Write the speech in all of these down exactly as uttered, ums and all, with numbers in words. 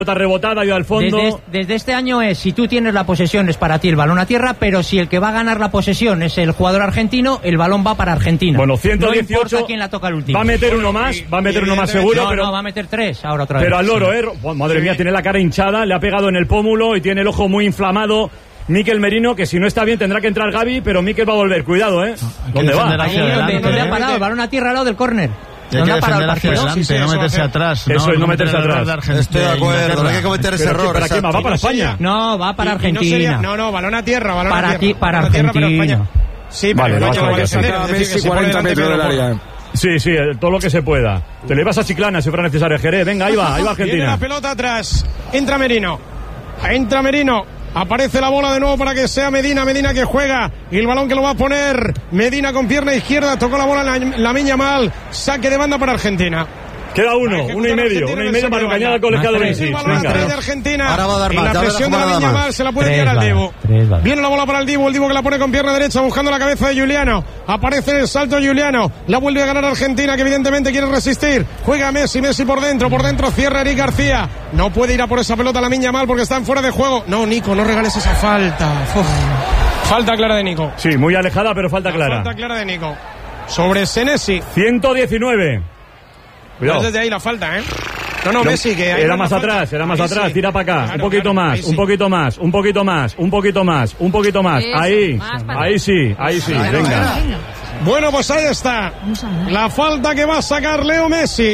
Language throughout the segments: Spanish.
Pelota rebotada y al fondo. Desde, desde este año es, si tú tienes la posesión es para ti el balón a tierra, pero si el que va a ganar la posesión es el jugador argentino, el balón va para Argentina. Bueno, ciento dieciocho. No importa quién la toca el último. Va a meter uno más, va a meter uno más seguro, no, pero... No, va a meter tres ahora otra vez. Pero al loro, ¿eh? Oh, madre sí. mía, tiene la cara hinchada, le ha pegado en el pómulo y tiene el ojo muy inflamado. Mikel Merino, que si no está bien tendrá que entrar Gavi, pero Mikel va a volver, cuidado, ¿eh? ¿Dónde va? Ahí donde, donde ha parado, el balón a tierra al lado del córner. Y hay que defender hacia adelante, sí, sí, no meterse atrás. Eso no, es, no no meterse atrás. Estoy de acuerdo, no hay que cometer ese error. ¿Para quién va? ¿Va para España? No, va para y, Argentina. Y no, sería, no, no, balón a tierra, balón para a tierra. Ti, para balón Argentina. Tierra, para España. Sí, vale, para España no va a defender. Es decir, que se cuarenta metros del área. Sí, sí, todo lo que se pueda. Te le vas a Chiclana si fuera necesario, Jerez. Venga, ahí va, ahí va Argentina. Viene la pelota atrás. Entra Merino. Entra Merino. Aparece la bola de nuevo para que sea Medina, Medina que juega, y el balón que lo va a poner Medina con pierna izquierda, tocó la bola la, la miña mal, saque de banda para Argentina. Queda uno, uno y medio, uno y medio para Cañada al colegiado de Vinicius. Venga. De Argentina. Ahora va a dar y más, la presión de la miña mal se la puede tirar al Dibu. Viene la bola para el Dibu, el Dibu que la pone con pierna derecha buscando la cabeza de Giuliano. Aparece en el salto Giuliano, la vuelve a ganar Argentina que evidentemente quiere resistir. Juega Messi, Messi por dentro, por dentro cierra Eric García. No puede ir a por esa pelota la miña mal porque están fuera de juego. No, Nico, no regales esa falta. Uf. Falta clara de Nico. Sí, muy alejada, pero falta clara. Falta clara de Nico. Sobre Senesi. ciento diecinueve. Cuidado. Desde ahí la falta, ¿eh? No, no, Messi, que era más atrás, era más ahí atrás, sí. tira para acá, Claro, un poquito claro, más, sí. un poquito más, un poquito más, un poquito más, un poquito más, Eso, ahí, más ahí sí, ahí sí, Venga, venga. Venga. Bueno, pues ahí está. La falta que va a sacar Leo Messi.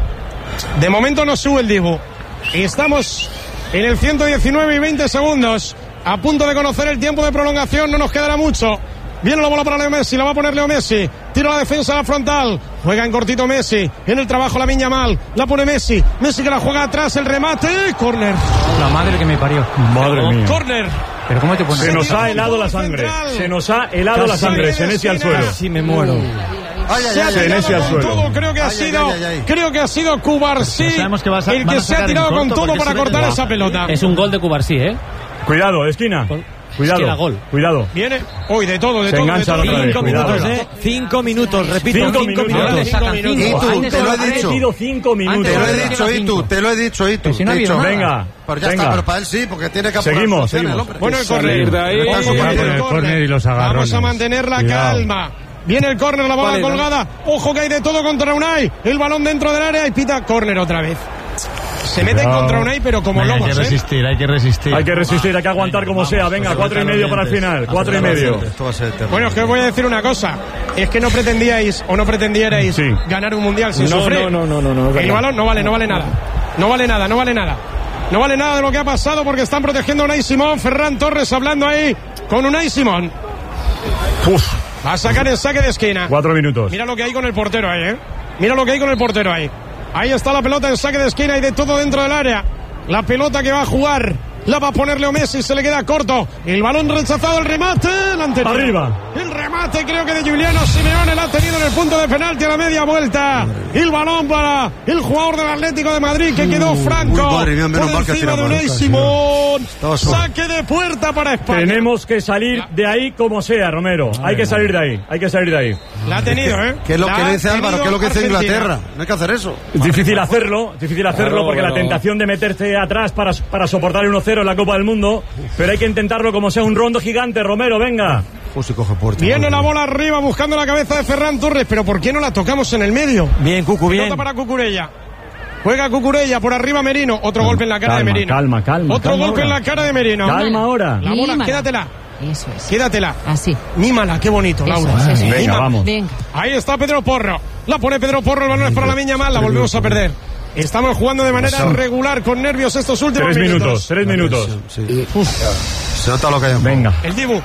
De momento no sube el Dibu. Y estamos en el ciento diecinueve y veinte segundos. A punto de conocer el tiempo de prolongación, no nos quedará mucho. Viene la bola para Leo Messi, la va a poner Leo Messi. Tira la defensa a la frontal. Juega en cortito Messi. En el trabajo la miña mal. La pone Messi. Messi que la juega atrás, el remate. Córner. La madre que me parió. Madre mía. Córner. Pero ¿cómo te pones? Se nos ha helado la sangre. Se nos ha helado la sangre. Senesi al suelo. Casi me muero. Ay, Se ay, ha ay, Senesi tirado al con suelo. todo, creo que ha Ay, ay, sido, ay, ay. creo que ha sido Cubarsí Pues sabemos que vas a- el van que a se ha sacar en tirado con corto todo porque para se ve cortar que- esa pelota. Es un gol de Cubarsí, ¿eh? Cuidado, esquina. Cuidado, Queda gol. cuidado. Viene, hoy de todo, de Se todo, de engancha todo. otra vez, Cinco cuidado. minutos, ¿eh? Cinco minutos, repito. Cinco Cinco, minutos. minutos. Cinco Sacan minutos. cinco. Y tú, Antes te lo he ha dicho. metido cinco minutos. Te lo he Antes- dicho, y tú, te lo he dicho, y tú. Pero si no ha Te he habido dicho, nada. Venga, Pero ya venga. está, pero para él sí, porque tiene que apurar Seguimos, soluciones, seguimos. el hombre. Bueno, el córner. de ahí. Ojo, Está viene con el el córner. y los agarrones. Vamos a mantener la Cuidado. calma. Viene el córner, la bola Vale, colgada. Ojo que hay de todo contra Unai. El balón dentro del área y pita córner otra vez. Se meten Cuidado. contra Unai, pero como Venga, hay lobos, que ¿eh? resistir, hay que resistir. Hay que resistir, hay que aguantar como sea. Venga, cuatro y medio para el final. Cuatro y medio. Esto va a ser eterno. Bueno, es que os voy a decir una cosa. Es que no pretendíais o no pretendierais Sí. ganar un mundial sin No, sufrir. no, no, no, no, no, es El verdad. balón no vale, no vale nada. No vale nada, no vale nada. No vale nada de lo que ha pasado porque están protegiendo a Unai Simón. Ferran Torres hablando ahí con Unai Simón. Uf, Va a sacar el saque de esquina. cuatro minutos. Mira lo que hay con el portero ahí, ¿eh? Mira lo que hay con el portero ahí. Ahí está la pelota en saque de esquina y de todo dentro del área. La pelota que va a jugar la va a poner Leo Messi, se le queda corto. El balón rechazado, el remate. El anterior. Arriba. El remate creo que de Giuliano Simeone la ha tenido en el punto de penalti a la media vuelta. El balón para el jugador del Atlético de Madrid que quedó franco. uy, madre mía, menos por mal que ha encima de tirado Unai mal, Simón. Estaba solo. Saque de puerta para España. Tenemos que salir de ahí como sea, Romero. Hay que salir de ahí, hay que salir de ahí. La ha tenido, ¿eh? ¿Qué es lo La que ha dice Álvaro? tenido ¿Qué es lo que dice Argentina. Inglaterra? No hay que hacer eso. Es difícil hacerlo, difícil hacerlo Claro, porque la bueno. tentación de meterse atrás para, para soportar el uno cero en la Copa del Mundo, pero hay que intentarlo como sea un rondo gigante, Romero, venga. Pues si coge puerta. Viene la bola arriba buscando la cabeza de Ferran Torres, pero ¿por qué no la tocamos en el medio? Bien, Cucu, bien. Pelota para Cucurella. Juega Cucurella por arriba Merino. Otro golpe en la cara calma, de Merino. calma, calma, Otro calma golpe ahora. en la cara de Merino. Calma ahora. La bola, Mímala. quédatela. Eso es. Quédatela. Así. Mímala, qué bonito, Eso Laura. es, eso es. Venga, Mímala. vamos. Venga. Ahí está Pedro Porro. La pone Pedro Porro, el balón es para la Miña Mal, la volvemos a perder. Estamos jugando de manera regular con nervios estos últimos Tres minutos, minutos. tres minutos. Sí. Se nota lo que hay en juego. Venga. El Dibu.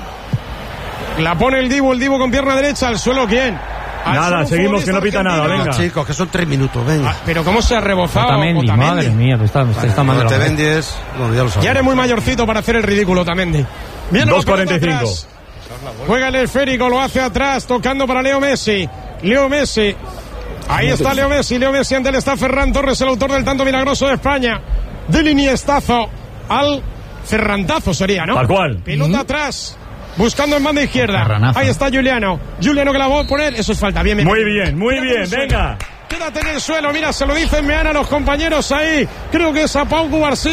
La pone el Dibu, el Dibu con pierna derecha, al suelo ¿quién? Al Nada, suelo seguimos, futbolista que no pita nada, argentino. venga. Chicos, que son tres minutos, venga. Ah, pero cómo se ha rebozado Otamendi, Otamendi. madre mía, que está, está, está mal de la te cabeza. ven diez, bueno, ya lo sabes. Ya eres muy mayorcito para hacer el ridículo, Otamendi. Viene dos la pelota cuarenta y cinco. atrás. Juega el esférico, lo hace atrás, tocando para Leo Messi. Leo Messi. Ahí está Leo Messi. Leo Messi, ante él está Ferran Torres, el autor del tanto milagroso de España. Del iniestazo al ferrantazo sería, ¿no? Tal cual. Pelota atrás. Buscando en banda izquierda. Ferranazo. Ahí está Giuliano. Giuliano que la va a poner. Eso es falta. Bien, bien. Muy bien, muy bien, venga. Quédate en el suelo, mira, se lo dicen Meana a los compañeros ahí. Creo que es a Pau Cubarsí.